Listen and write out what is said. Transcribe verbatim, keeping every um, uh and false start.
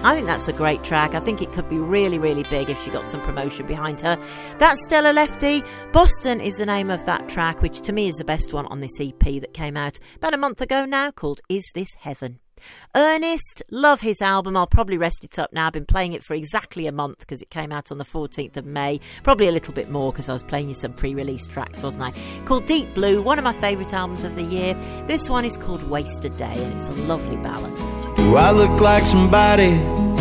I think that's a great track. I think it could be really, really big if she got some promotion behind her. That's Stella Lefty. Boston is the name of that track, which to me is the best one on this E P that came out about a month ago now, called Is This Heaven? Ernest, love his album. I'll probably rest it up now. I've been playing it for exactly a month because it came out on the fourteenth of May. Probably a little bit more because I was playing you some pre-release tracks, wasn't I? Called Deep Blue, one of my favourite albums of the year. This one is called Wasted Day, and it's a lovely ballad. Do I look like somebody